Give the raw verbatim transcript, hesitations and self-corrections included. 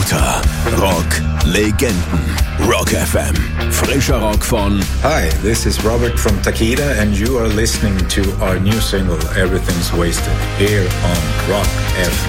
Lauter Rock Legenden. Rock F M. Frischer Rock von Hi, this is Robert from Takeda and you are listening to our new single Everything's Wasted here on Rock F M.